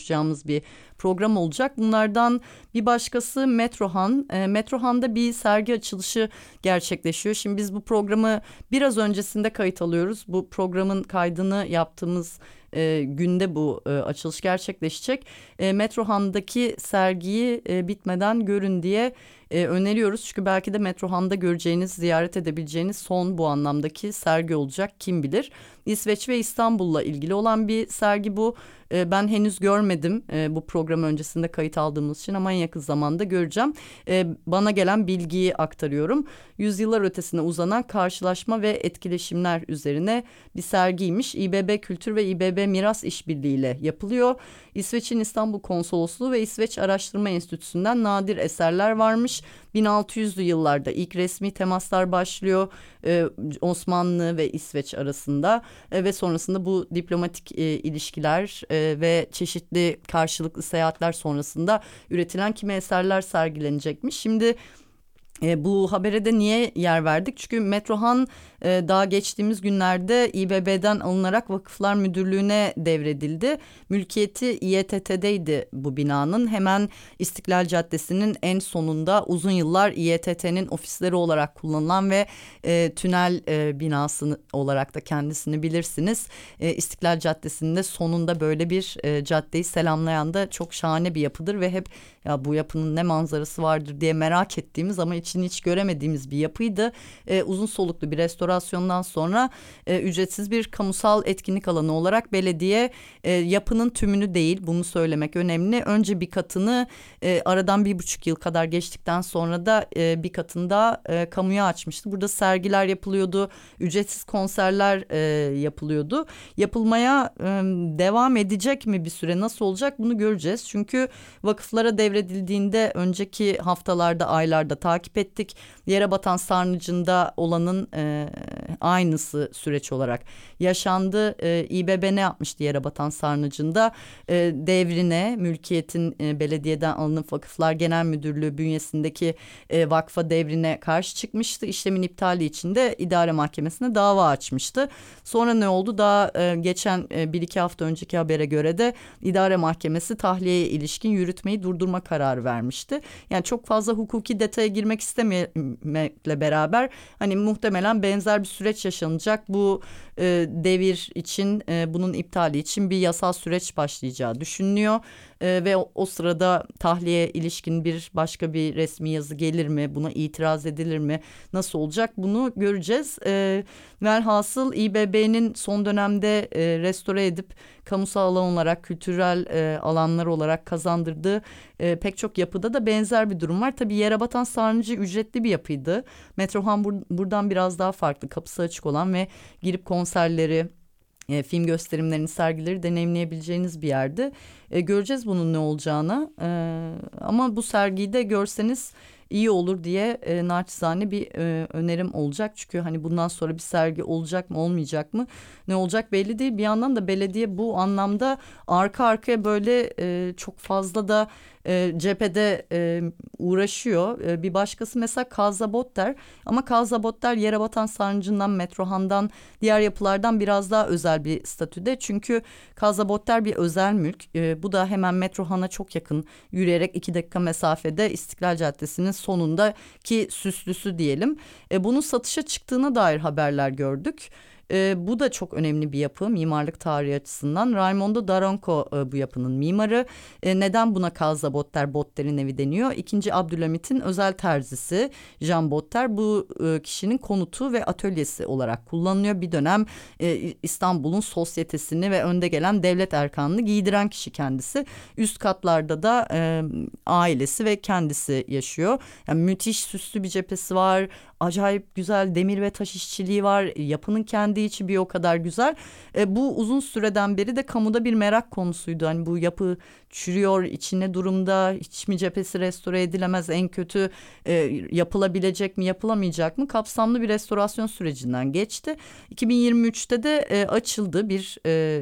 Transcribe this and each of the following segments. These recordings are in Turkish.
konuşacağımız bir program olacak. Bunlardan bir başkası Metrohan. Metrohan'da bir sergi açılışı gerçekleşiyor. Şimdi biz bu programı biraz öncesinde kayıt alıyoruz. Bu programın kaydını yaptığımız günde bu açılış gerçekleşecek. Metrohan'daki sergiyi bitmeden görün diye öneriyoruz. Çünkü belki de Metrohan'da göreceğiniz, ziyaret edebileceğiniz son bu anlamdaki sergi olacak, kim bilir. İsveç ve İstanbul'la ilgili olan bir sergi bu. Ben henüz görmedim bu program öncesinde kayıt aldığımız için, ama en yakın zamanda göreceğim. Bana gelen bilgiyi aktarıyorum. Yüzyıllar ötesine uzanan karşılaşma ve etkileşimler üzerine bir sergiymiş. İBB Kültür ve İBB Miras İşbirliği'yle yapılıyor. İsveç'in İstanbul Konsolosluğu ve İsveç Araştırma Enstitüsü'nden nadir eserler varmış. 1600'lü yıllarda ilk resmi temaslar başlıyor Osmanlı ve İsveç arasında ve sonrasında bu diplomatik ilişkiler ve çeşitli karşılıklı seyahatler sonrasında üretilen kimi eserler sergilenecekmiş. Şimdi bu habere de niye yer verdik? Çünkü Metrohan daha geçtiğimiz günlerde İBB'den alınarak Vakıflar Müdürlüğü'ne devredildi. Mülkiyeti İETT'deydi bu binanın. Hemen İstiklal Caddesi'nin en sonunda uzun yıllar İETT'nin ofisleri olarak kullanılan ve tünel binası olarak da kendisini bilirsiniz. İstiklal Caddesi'nde sonunda böyle bir caddeyi selamlayan da çok şahane bir yapıdır ve hep ya bu yapının ne manzarası vardır diye merak ettiğimiz ama içini hiç göremediğimiz bir yapıydı. Uzun soluklu bir restorasyondan sonra ücretsiz bir kamusal etkinlik alanı olarak belediye yapının tümünü değil, bunu söylemek önemli. Önce bir katını aradan 1,5 yıl kadar geçtikten sonra da bir katını da kamuya açmıştı. Burada sergiler yapılıyordu, ücretsiz konserler yapılıyordu. Yapılmaya devam edecek mi bir süre, nasıl olacak bunu göreceğiz. Çünkü vakıflara devredildiğinde önceki haftalarda, aylarda takip ettik. Yerebatan Sarnıcı'nda olanın aynısı süreç olarak yaşandı. İBB ne yapmıştı Yerebatan Sarnıcı'nda? Devrine, mülkiyetin belediyeden alınıp Vakıflar Genel Müdürlüğü bünyesindeki vakfa devrine karşı çıkmıştı. İşlemin iptali için de idare mahkemesine dava açmıştı. Sonra ne oldu? Daha geçen 1-2 hafta önceki habere göre de idare mahkemesi tahliyeye ilişkin yürütmeyi durdurma kararı vermişti. Yani çok fazla hukuki detaya girmek istememekle beraber hani muhtemelen benzer bir süreç yaşanacak. Bu devir için, bunun iptali için bir yasal süreç başlayacağı düşünülüyor. Ve o sırada tahliye ilişkin başka bir resmi yazı gelir mi? Buna itiraz edilir mi? Nasıl olacak? Bunu göreceğiz. Velhasıl İBB'nin son dönemde restore edip kamusal alan olarak, kültürel alanlar olarak kazandırdığı pek çok yapıda da benzer bir durum var. Tabii Yerebatan Sarnıcı ücretli bir yapıydı. Metrohan buradan biraz daha farklı, kapısı açık olan ve girip konserleri, film gösterimlerini, sergileri deneyimleyebileceğiniz bir yerde. Göreceğiz bunun ne olacağını. Ama bu sergiyi de görseniz iyi olur diye naçizane bir önerim olacak. Çünkü hani bundan sonra bir sergi olacak mı, olmayacak mı, ne olacak belli değil. Bir yandan da belediye bu anlamda arka arkaya böyle çok fazla da cephede uğraşıyor. Bir başkası mesela Kazabotler, ama Kazabotler Yerebatan Sarnıcı'ndan, Metrohan'dan, diğer yapılardan biraz daha özel bir statüde. Çünkü Kazabotler bir özel mülk. Bu da hemen Metrohan'a çok yakın, yürüyerek 2 dakika mesafede İstiklal Caddesi'nin sonundaki süslüsü diyelim. Bunun satışa çıktığına dair haberler gördük. Bu da çok önemli bir yapı mimarlık tarihi açısından. Raimondo Daronco bu yapının mimarı. Neden buna Kazabotler, Botter'in evi deniyor? 2. Abdülhamit'in özel terzisi Jean Botter bu kişinin konutu ve atölyesi olarak kullanılıyor. Bir dönem İstanbul'un sosyetesini ve önde gelen devlet erkanını giydiren kişi kendisi. Üst katlarda da ailesi ve kendisi yaşıyor. Yani müthiş süslü bir cephesi var. Acayip güzel demir ve taş işçiliği var. Yapının kendi içi bir o kadar güzel. Bu uzun süreden beri de kamuda bir merak konusuydu. Hani bu yapı çürüyor, içine durumda, hiç mi cephesi restore edilemez, en kötü yapılabilecek mi, yapılamayacak mı? Kapsamlı bir restorasyon sürecinden geçti. 2023'te de açıldı bir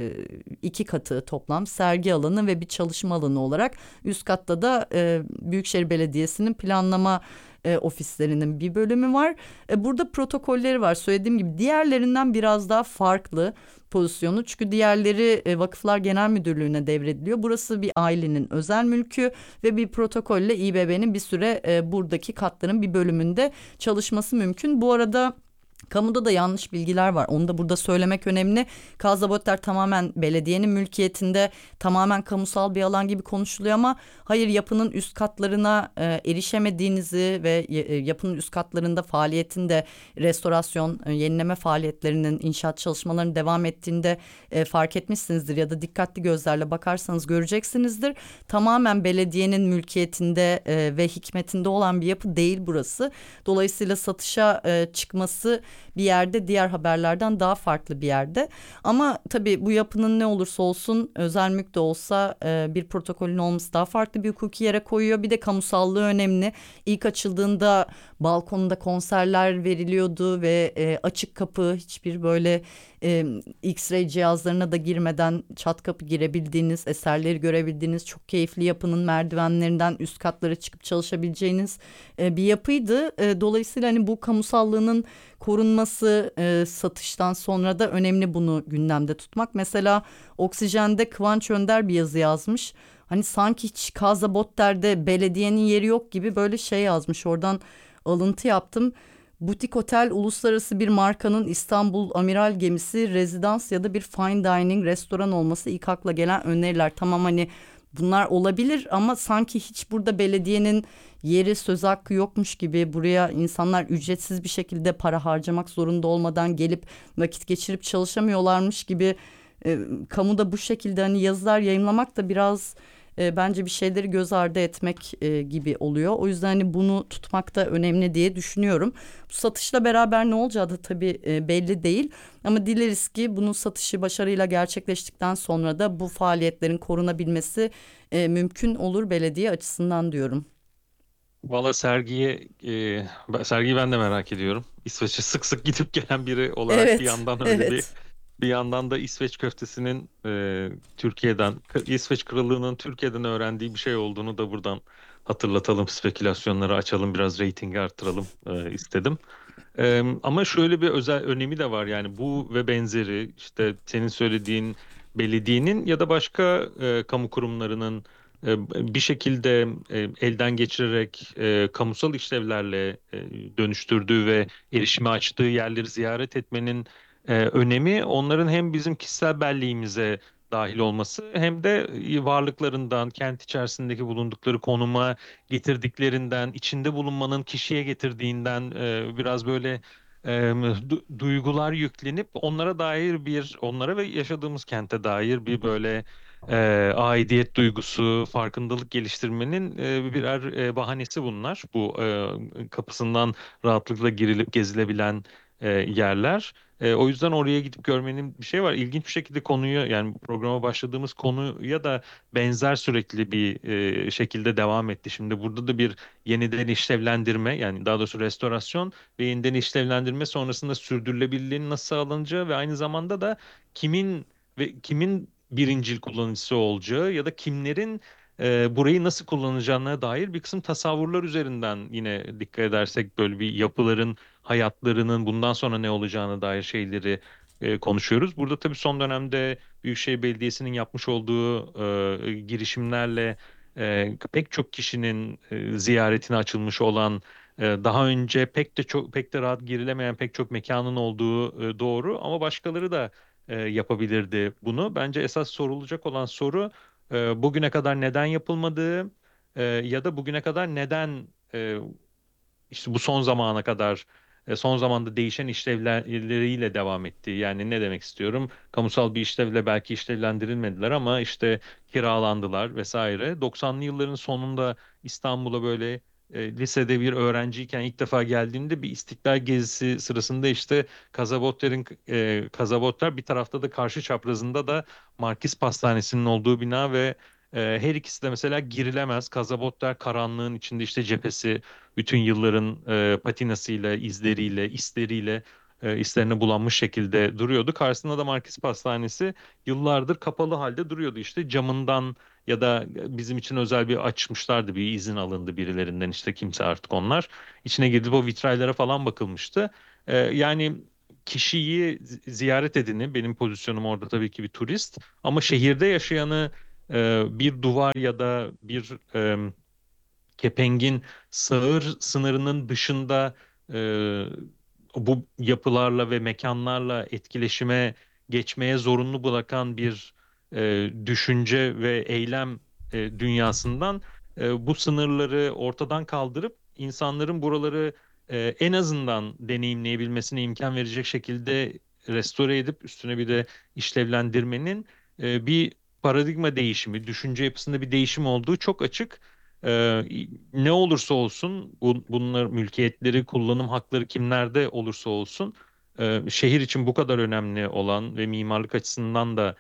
2 katı toplam sergi alanı ve bir çalışma alanı olarak. Üst katta da Büyükşehir Belediyesi'nin planlama ofislerinin bir bölümü var. Burada protokolleri var. Söylediğim gibi diğerlerinden biraz daha farklı pozisyonu. Çünkü diğerleri Vakıflar Genel Müdürlüğü'ne devrediliyor. Burası bir ailenin özel mülkü ve bir protokolle İBB'nin bir süre buradaki katların bir bölümünde çalışması mümkün. Bu arada kamuda da yanlış bilgiler var. Onu da burada söylemek önemli. Kazabotlar tamamen belediyenin mülkiyetinde, tamamen kamusal bir alan gibi konuşuluyor ama hayır, yapının üst katlarına erişemediğinizi ve yapının üst katlarında faaliyetinde restorasyon, yenileme faaliyetlerinin, inşaat çalışmalarının devam ettiğinde fark etmişsinizdir ya da dikkatli gözlerle bakarsanız göreceksinizdir. Tamamen belediyenin mülkiyetinde ve hikmetinde olan bir yapı değil burası. Dolayısıyla satışa çıkması bir yerde, diğer haberlerden daha farklı bir yerde. Ama tabii bu yapının ne olursa olsun, özel mülk de olsa bir protokolün olması daha farklı bir hukuki yere koyuyor. Bir de kamusallığı önemli. İlk açıldığında balkonda konserler veriliyordu ve açık kapı, hiçbir böyle X-ray cihazlarına da girmeden çat kapı girebildiğiniz, eserleri görebildiğiniz, çok keyifli, yapının merdivenlerinden üst katlara çıkıp çalışabileceğiniz bir yapıydı. Dolayısıyla hani bu kamusallığının korunması satıştan sonra da önemli, bunu gündemde tutmak. Mesela Oksijen'de Kıvanç Önder bir yazı yazmış. Hani sanki hiç Kazabotler'de belediyenin yeri yok gibi, böyle şey yazmış. Oradan alıntı yaptım. Butik otel, uluslararası bir markanın İstanbul amiral gemisi, rezidans ya da bir fine dining restoran olması ilk akla gelen öneriler. Tamam, hani bunlar olabilir ama sanki hiç burada belediyenin yeri, söz hakkı yokmuş gibi, buraya insanlar ücretsiz bir şekilde para harcamak zorunda olmadan gelip vakit geçirip çalışamıyorlarmış gibi kamuda bu şekilde hani yazılar yayınlamak da biraz bence bir şeyleri göz ardı etmek gibi oluyor. O yüzden hani bunu tutmak da önemli diye düşünüyorum. Bu satışla beraber ne olacağı da tabii belli değil. Ama dileriz ki bunun satışı başarıyla gerçekleştikten sonra da bu faaliyetlerin korunabilmesi mümkün olur belediye açısından diyorum. Valla sergiyi ben de merak ediyorum. İsveç'e sık sık gidip gelen biri olarak bir Evet, yandan öyle evet. bir yandan da İsveç köftesinin İsveç Krallığı'nın Türkiye'den öğrendiği bir şey olduğunu da buradan hatırlatalım, spekülasyonları açalım, biraz reytingi arttıralım istedim. Ama şöyle bir özel önemi de var, yani bu ve benzeri işte senin söylediğin belediyenin ya da başka kamu kurumlarının bir şekilde elden geçirerek kamusal işlevlerle dönüştürdüğü ve erişime açtığı yerleri ziyaret etmenin önemi, onların hem bizim kişisel belleğimize dahil olması hem de varlıklarından, kent içerisindeki bulundukları konuma getirdiklerinden, içinde bulunmanın kişiye getirdiğinden biraz böyle e, duygular yüklenip onlara dair onlara ve yaşadığımız kente dair bir böyle e, aidiyet duygusu, farkındalık geliştirmenin birer bahanesi bunlar. Bu kapısından rahatlıkla girilip gezilebilen yerler. O yüzden oraya gidip görmenin bir şey var. İlginç bir şekilde konuyu, yani bu programa başladığımız konuya da benzer sürekli bir şekilde devam etti. Şimdi burada da bir yeniden işlevlendirme, yani daha doğrusu restorasyon ve yeniden işlevlendirme sonrasında sürdürülebilirliğin nasıl sağlanacağı ve aynı zamanda da kimin birincil kullanıcısı olacağı ya da kimlerin burayı nasıl kullanacağına dair bir kısım tasavvurlar üzerinden, yine dikkat edersek böyle bir yapıların hayatlarının bundan sonra ne olacağına dair şeyleri konuşuyoruz. Burada tabii son dönemde Büyükşehir Belediyesi'nin yapmış olduğu girişimlerle pek çok kişinin ziyaretine açılmış olan, daha önce pek de rahat girilemeyen pek çok mekanın olduğu doğru, ama başkaları da yapabilirdi bunu. Bence esas sorulacak olan soru bugüne kadar neden yapılmadığı ya da bugüne kadar neden işte bu son zamana kadar son zamanda değişen işlevleriyle devam etti. Yani ne demek istiyorum? Kamusal bir işlevle belki işlevlendirilmediler ama işte kiralandılar vesaire. 90'lı yılların sonunda İstanbul'a böyle lisede bir öğrenciyken ilk defa geldiğimde bir İstiklal gezisi sırasında işte Kazabotlar, bir tarafta da karşı çaprazında da Markis Pastanesi'nin olduğu bina ve her ikisi de mesela girilemez. Kazabotlar karanlığın içinde, işte cephesi bütün yılların patinasıyla, izleriyle, islerine bulanmış şekilde duruyordu. Karşısında da Markis Pastanesi yıllardır kapalı halde duruyordu. İşte camından ya da bizim için özel bir açmışlardı, bir izin alındı birilerinden, işte kimse artık onlar. İçine gidip o vitraylara falan bakılmıştı. Yani kişiyi ziyaret edeni, benim pozisyonum orada tabii ki bir turist, ama şehirde yaşayanı bir duvar ya da bir kepengin sağır sınırının dışında e, bu yapılarla ve mekanlarla etkileşime geçmeye zorunlu bırakan bir düşünce ve eylem dünyasından bu sınırları ortadan kaldırıp insanların buraları en azından deneyimleyebilmesine imkan verecek şekilde restore edip üstüne bir de işlevlendirmenin bir paradigma değişimi, düşünce yapısında bir değişim olduğu çok açık. Ee, Ne olursa olsun bunlar mülkiyetleri, kullanım hakları kimlerde olursa olsun şehir için bu kadar önemli olan ve mimarlık açısından da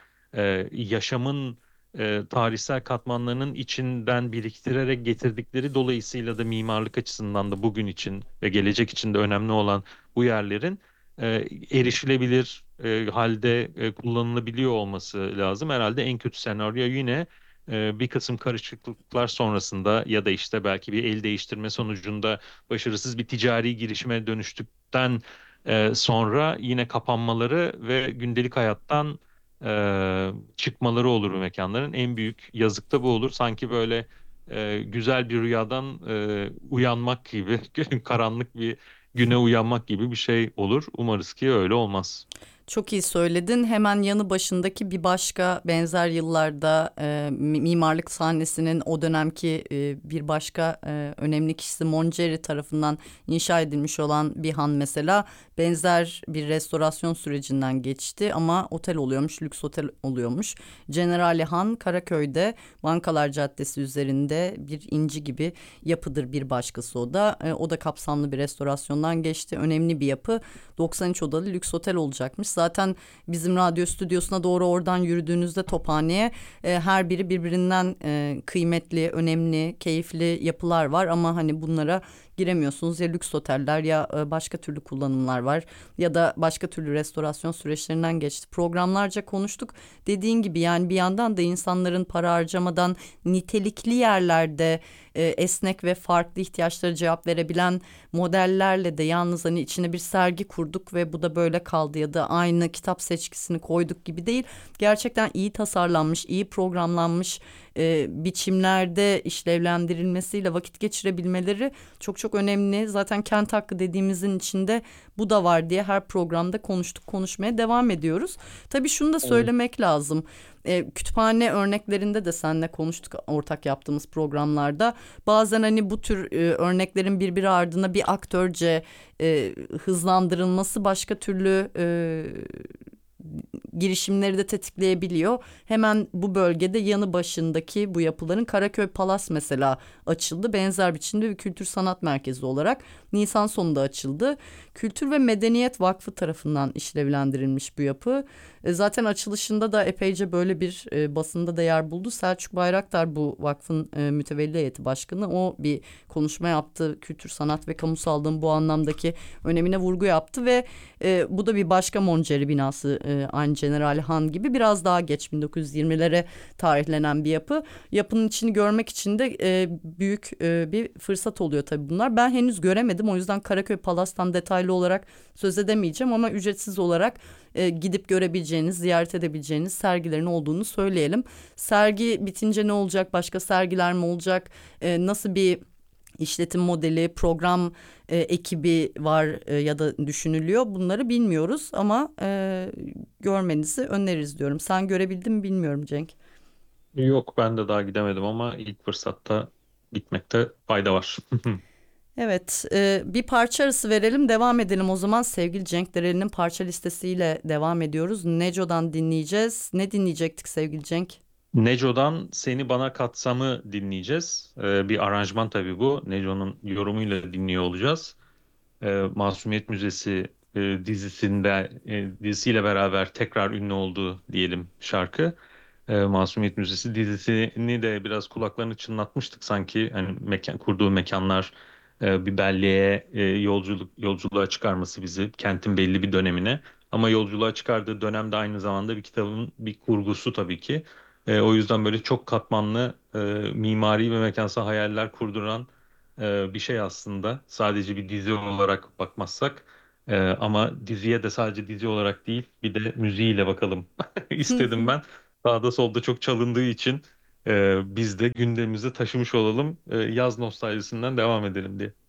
yaşamın tarihsel katmanlarının içinden biriktirerek getirdikleri dolayısıyla da mimarlık açısından da bugün için ve gelecek için de önemli olan bu yerlerin e, erişilebilir halde kullanılabiliyor olması lazım. Herhalde en kötü senaryo yine bir kısım karışıklıklar sonrasında ya da işte belki bir el değiştirme sonucunda başarısız bir ticari girişime dönüştükten sonra yine kapanmaları ve gündelik hayattan çıkmaları olur bu mekanların. En büyük yazık da bu olur. Sanki böyle güzel bir rüyadan uyanmak gibi, karanlık bir güne uyanmak gibi bir şey olur. Umarız ki öyle olmaz. Çok iyi söyledin. Hemen yanı başındaki bir başka benzer yıllarda mimarlık sahnesinin o dönemki bir başka önemli kişisi Moncerri tarafından inşa edilmiş olan bir han mesela benzer bir restorasyon sürecinden geçti ama otel oluyormuş, lüks otel oluyormuş. Generali Han Karaköy'de Bankalar Caddesi üzerinde bir inci gibi yapıdır bir başkası o da. O da kapsamlı bir restorasyondan geçti. Önemli bir yapı. 93 odalı lüks otel olacakmış. Zaten bizim radyo stüdyosuna doğru oradan yürüdüğünüzde Tophane'ye her biri birbirinden kıymetli, önemli, keyifli yapılar var ama hani bunlara giremiyorsunuz. Ya lüks oteller ya başka türlü kullanımlar var ya da başka türlü restorasyon süreçlerinden geçti. Programlarca konuştuk. Dediğin gibi yani bir yandan da insanların para harcamadan nitelikli yerlerde esnek ve farklı ihtiyaçlara cevap verebilen modellerle de yalnız hani içine bir sergi kurduk ve bu da böyle kaldı ya da aynı kitap seçkisini koyduk gibi değil. Gerçekten iyi tasarlanmış, iyi programlanmış biçimlerde işlevlendirilmesiyle vakit geçirebilmeleri çok çok önemli. Zaten kent hakkı dediğimizin içinde bu da var diye her programda konuştuk, konuşmaya devam ediyoruz. Tabii şunu da Evet. söylemek lazım. Kütüphane örneklerinde de seninle konuştuk ortak yaptığımız programlarda. Bazen hani bu tür örneklerin birbiri ardına bir aktörce hızlandırılması başka türlü girişimleri de tetikleyebiliyor. Hemen bu bölgede yanı başındaki bu yapıların Karaköy Palas mesela açıldı. Benzer biçimde bir kültür sanat merkezi olarak Nisan sonunda açıldı. Kültür ve Medeniyet Vakfı tarafından işlevlendirilmiş bu yapı. Zaten açılışında da epeyce böyle bir basında da yer buldu. Selçuk Bayraktar bu vakfın mütevelli heyeti başkanı. O bir konuşma yaptı. Kültür, sanat ve kamusallığın bu anlamdaki önemine vurgu yaptı ve bu da bir başka Moncerri binası aynı General Han gibi biraz daha geç 1920'lere tarihlenen bir yapı. Yapının içini görmek için de büyük bir fırsat oluyor tabii bunlar. Ben henüz göremedim o yüzden Karaköy Palas'tan detaylı olarak söz edemeyeceğim ama ücretsiz olarak gidip görebileceğiniz, ziyaret edebileceğiniz sergilerin olduğunu söyleyelim. Sergi bitince ne olacak? Başka sergiler mi olacak? Nasıl bir işletim modeli, program ekibi var ya da düşünülüyor. Bunları bilmiyoruz ama görmenizi öneririz diyorum. Sen görebildin mi bilmiyorum Cenk. Yok, ben de daha gidemedim ama ilk fırsatta gitmekte fayda var. Evet, bir parça arası verelim, devam edelim o zaman. Sevgili Cenk Dereli'nin parça listesiyle devam ediyoruz. Neco'dan dinleyeceğiz. Ne dinleyecektik sevgili Cenk? Neco'dan Seni Bana Katsam'ı dinleyeceğiz. Bir aranjman tabii bu. Neco'nun yorumuyla dinliyor olacağız. Masumiyet Müzesi dizisiyle beraber tekrar ünlü oldu diyelim şarkı. Masumiyet Müzesi dizisini de biraz kulaklarını çınlatmıştık sanki. Hani kurduğu mekanlar bir belleğe yolculuğa çıkarması bizi kentin belli bir dönemine. Ama yolculuğa çıkardığı dönemde aynı zamanda bir kitabın bir kurgusu tabii ki. O yüzden böyle çok katmanlı mimari ve mekansal hayaller kurduran bir şey aslında. Sadece bir dizi olarak bakmazsak. Ama diziye de sadece dizi olarak değil, bir de müziğiyle bakalım istedim ben. Sağda solda çok çalındığı için biz de gündemimize taşımış olalım. Yaz nostaljisinden devam edelim diye.